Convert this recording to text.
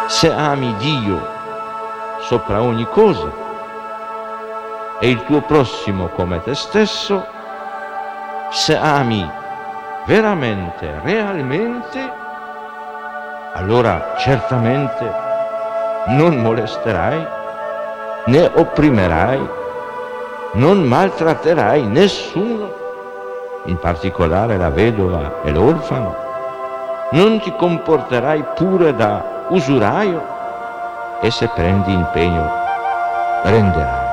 Se ami Dio sopra ogni cosa e il tuo prossimo come te stesso, se ami veramente, realmente, allora certamente non molesterai, né opprimerai, non maltratterai nessuno, in particolare la vedova e l'orfano, non ti comporterai pure da usuraio e se prendi impegno renderai.